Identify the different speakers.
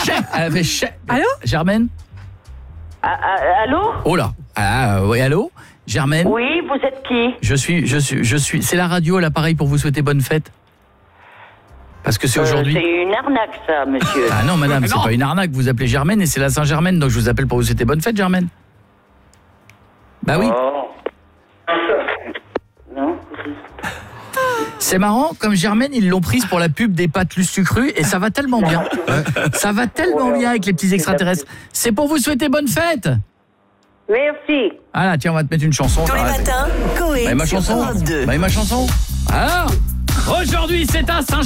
Speaker 1: Allô
Speaker 2: Germaine?
Speaker 3: Allô?
Speaker 2: Oh là. Oui, allô? Germaine?
Speaker 3: Oui, vous êtes qui?
Speaker 2: Je suis. C'est la radio, l'appareil pour vous souhaiter bonne fête. Parce que c'est aujourd'hui.
Speaker 3: C'est une arnaque, ça, monsieur.
Speaker 2: Ah non, madame, c'est pas une arnaque. Vous appelez Germaine et c'est la Saint-Germaine, donc je vous appelle pour vous souhaiter bonne fête, Germaine. Bah oui.
Speaker 3: Oh. Non.
Speaker 2: C'est marrant, comme Germaine, ils l'ont prise pour la pub des pâtes Lustucru et ça va tellement bien. Ça va tellement bien avec les petits extraterrestres. C'est pour vous souhaiter bonne fête.
Speaker 3: Merci.
Speaker 2: Ah là, tiens, on va te mettre une chanson.
Speaker 4: Tous les matins, Coé.
Speaker 2: Ma chanson. Ma chanson. Alors, aujourd'hui, c'est un Saint